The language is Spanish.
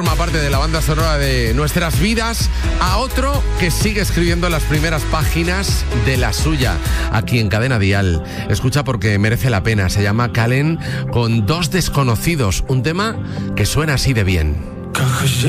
Forma parte de la banda sonora de nuestras vidas, a otro que sigue escribiendo las primeras páginas de la suya, aquí en Cadena Dial. Escucha porque merece la pena. Se llama Kallen con Dos Desconocidos, un tema que suena así de bien.